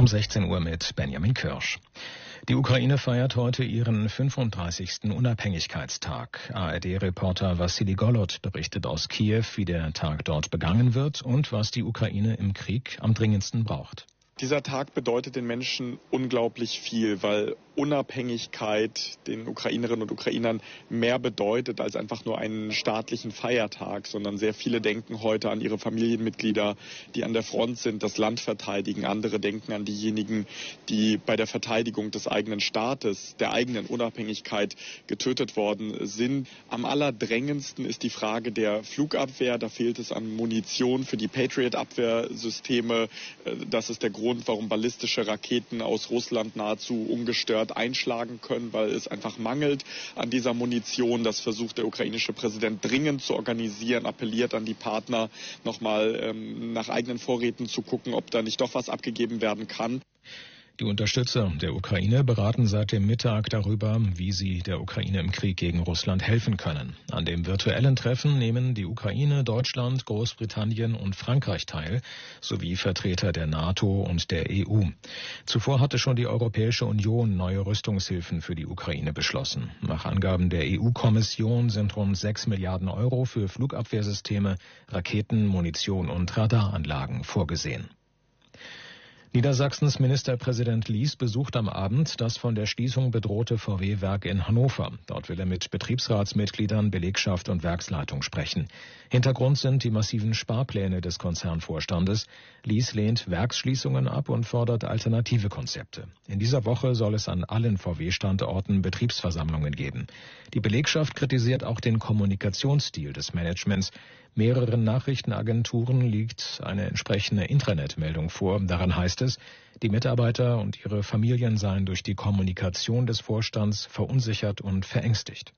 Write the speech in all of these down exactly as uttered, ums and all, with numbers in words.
Um sechzehn Uhr mit Benjamin Kirsch. Die Ukraine feiert heute ihren fünfunddreißigsten Unabhängigkeitstag. A R D-Reporter Wassili Golod berichtet aus Kiew, wie der Tag dort begangen wird und was die Ukraine im Krieg am dringendsten braucht. Dieser Tag bedeutet den Menschen unglaublich viel, weil Unabhängigkeit den Ukrainerinnen und Ukrainern mehr bedeutet als einfach nur einen staatlichen Feiertag, sondern sehr viele denken heute an ihre Familienmitglieder, die an der Front sind, das Land verteidigen. Andere denken an diejenigen, die bei der Verteidigung des eigenen Staates, der eigenen Unabhängigkeit getötet worden sind. Am allerdrängendsten ist die Frage der Flugabwehr. Da fehlt es an Munition für die Patriot-Abwehrsysteme. Das ist der Grund, warum ballistische Raketen aus Russland nahezu ungestört einschlagen können, weil es einfach mangelt an dieser Munition. Das versucht der ukrainische Präsident dringend zu organisieren, appelliert an die Partner, nochmal ähm, nach eigenen Vorräten zu gucken, ob da nicht doch was abgegeben werden kann. Die Unterstützer der Ukraine beraten seit dem Mittag darüber, wie sie der Ukraine im Krieg gegen Russland helfen können. An dem virtuellen Treffen nehmen die Ukraine, Deutschland, Großbritannien und Frankreich teil, sowie Vertreter der NATO und der E U. Zuvor hatte schon die Europäische Union neue Rüstungshilfen für die Ukraine beschlossen. Nach Angaben der E U-Kommission sind rund sechs Milliarden Euro für Flugabwehrsysteme, Raketen, Munition und Radaranlagen vorgesehen. Niedersachsens Ministerpräsident Lies besucht am Abend das von der Schließung bedrohte V W-Werk in Hannover. Dort will er mit Betriebsratsmitgliedern, Belegschaft und Werksleitung sprechen. Hintergrund sind die massiven Sparpläne des Konzernvorstandes. Lies lehnt Werksschließungen ab und fordert alternative Konzepte. In dieser Woche soll es an allen V W-Standorten Betriebsversammlungen geben. Die Belegschaft kritisiert auch den Kommunikationsstil des Managements. Mehreren Nachrichtenagenturen liegt eine entsprechende Intranet-Meldung vor. Daran heißt es, die Mitarbeiter und ihre Familien seien durch die Kommunikation des Vorstands verunsichert und verängstigt.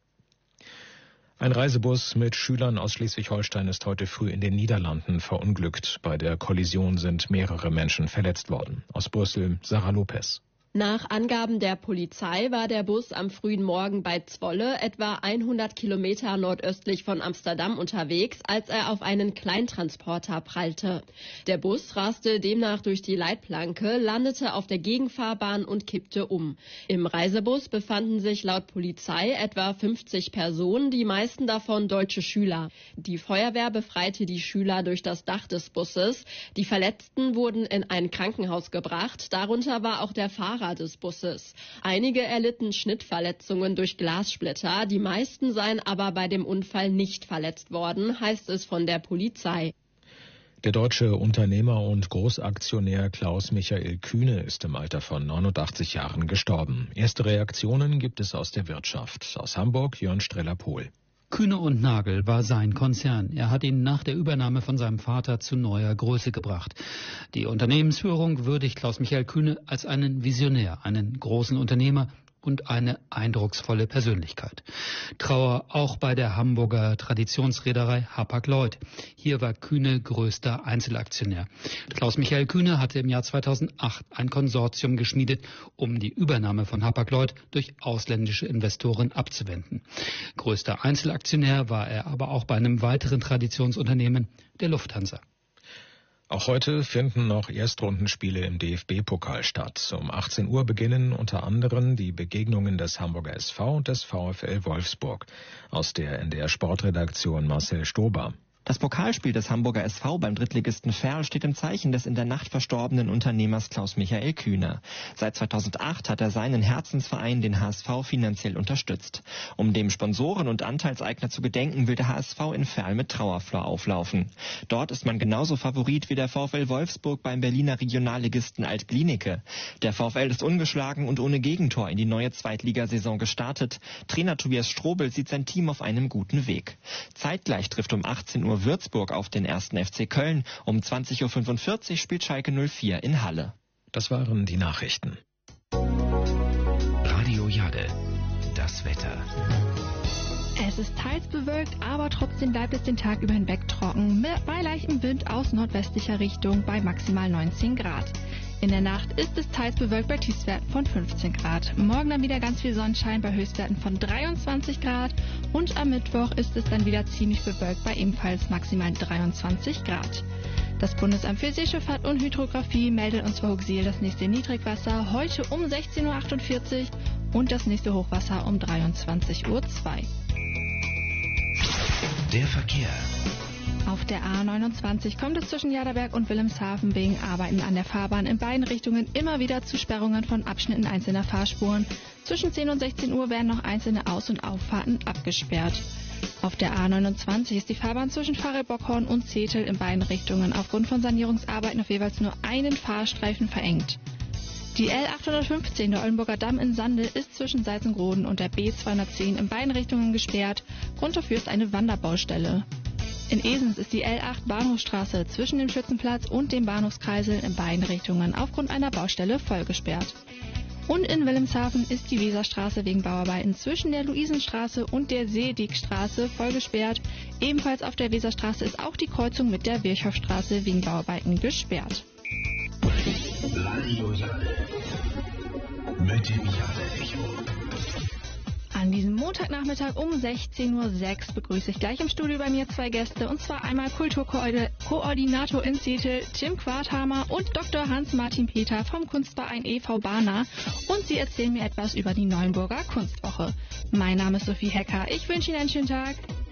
Ein Reisebus mit Schülern aus Schleswig-Holstein ist heute früh in den Niederlanden verunglückt. Bei der Kollision sind mehrere Menschen verletzt worden. Aus Brüssel, Sarah Lopez. Nach Angaben der Polizei war der Bus am frühen Morgen bei Zwolle, etwa hundert Kilometer nordöstlich von Amsterdam, unterwegs, als er auf einen Kleintransporter prallte. Der Bus raste demnach durch die Leitplanke, landete auf der Gegenfahrbahn und kippte um. Im Reisebus befanden sich laut Polizei etwa fünfzig Personen, die meisten davon deutsche Schüler. Die Feuerwehr befreite die Schüler durch das Dach des Busses. Die Verletzten wurden in ein Krankenhaus gebracht, darunter war auch der Fahrer des Busses. Einige erlitten Schnittverletzungen durch Glassplitter, die meisten seien aber bei dem Unfall nicht verletzt worden, heißt es von der Polizei. Der deutsche Unternehmer und Großaktionär Klaus Michael Kühne ist im Alter von neunundachtzig Jahren gestorben. Erste Reaktionen gibt es aus der Wirtschaft. Aus Hamburg, Jörn Streller-Pohl. Kühne und Nagel war sein Konzern. Er hat ihn nach der Übernahme von seinem Vater zu neuer Größe gebracht. Die Unternehmensführung würdigt Klaus-Michael Kühne als einen Visionär, einen großen Unternehmer und eine eindrucksvolle Persönlichkeit. Trauer auch bei der Hamburger Traditionsreederei Hapag-Lloyd. Hier war Kühne größter Einzelaktionär. Klaus-Michael Kühne hatte im Jahr zweitausendacht ein Konsortium geschmiedet, um die Übernahme von Hapag-Lloyd durch ausländische Investoren abzuwenden. Größter Einzelaktionär war er aber auch bei einem weiteren Traditionsunternehmen, der Lufthansa. Auch heute finden noch Erstrundenspiele im D F B-Pokal statt. Um achtzehn Uhr beginnen unter anderem die Begegnungen des Hamburger S V und des VfL Wolfsburg. Aus der N D R-Sportredaktion Marcel Stober. Das Pokalspiel des Hamburger S V beim Drittligisten Verl steht im Zeichen des in der Nacht verstorbenen Unternehmers Klaus-Michael Kühne. Seit zweitausendacht hat er seinen Herzensverein, den H S V, finanziell unterstützt. Um dem Sponsoren und Anteilseigner zu gedenken, will der H S V in Verl mit Trauerflor auflaufen. Dort ist man genauso Favorit wie der VfL Wolfsburg beim Berliner Regionalligisten Alt-Glienicke. Der VfL ist ungeschlagen und ohne Gegentor in die neue Zweitligasaison gestartet. Trainer Tobias Strobel sieht sein Team auf einem guten Weg. Zeitgleich trifft um achtzehn Uhr Würzburg auf den ersten F C Köln. Um zwanzig Uhr fünfundvierzig spielt Schalke null vier in Halle. Das waren die Nachrichten. Radio Jade, das Wetter. Es ist teils bewölkt, aber trotzdem bleibt es den Tag über hinweg trocken, mit bei leichtem Wind aus nordwestlicher Richtung bei maximal neunzehn Grad. In der Nacht ist es teils bewölkt bei Tiefstwerten von fünfzehn Grad. Morgen dann wieder ganz viel Sonnenschein bei Höchstwerten von dreiundzwanzig Grad und am Mittwoch ist es dann wieder ziemlich bewölkt bei ebenfalls maximal dreiundzwanzig Grad. Das Bundesamt für Seeschifffahrt und Hydrographie meldet uns für Hooxil das nächste Niedrigwasser heute um sechzehn Uhr achtundvierzig und das nächste Hochwasser um dreiundzwanzig Uhr zwei. Der Verkehr. Auf der A neunundzwanzig kommt es zwischen Jaderberg und Wilhelmshaven wegen Arbeiten an der Fahrbahn in beiden Richtungen immer wieder zu Sperrungen von Abschnitten einzelner Fahrspuren. Zwischen zehn und sechzehn Uhr werden noch einzelne Aus- und Auffahrten abgesperrt. Auf der A neunundzwanzig ist die Fahrbahn zwischen Pfarre-Bockhorn und Zetel in beiden Richtungen aufgrund von Sanierungsarbeiten auf jeweils nur einen Fahrstreifen verengt. Die L achthundertfünfzehn, der Oldenburger Damm in Sande, ist zwischen Salzengroden und der B zweihundertzehn in beiden Richtungen gesperrt. Grund dafür ist eine Wanderbaustelle. In Esens ist die L acht Bahnhofstraße zwischen dem Schützenplatz und dem Bahnhofskreisel in beiden Richtungen aufgrund einer Baustelle vollgesperrt. Und in Wilhelmshaven ist die Weserstraße wegen Bauarbeiten zwischen der Luisenstraße und der Seedigstraße vollgesperrt. Ebenfalls auf der Weserstraße ist auch die Kreuzung mit der Virchowstraße wegen Bauarbeiten gesperrt. An diesem Montagnachmittag um sechzehn Uhr sechs begrüße ich gleich im Studio bei mir zwei Gäste, und zwar einmal Kulturkoordinator in Zetel Tim Quarthamer und Doktor Hans-Martin Peter vom Kunstverein E V Barna, und sie erzählen mir etwas über die Neuenburger Kunstwoche. Mein Name ist Sophie Hecker, ich wünsche Ihnen einen schönen Tag.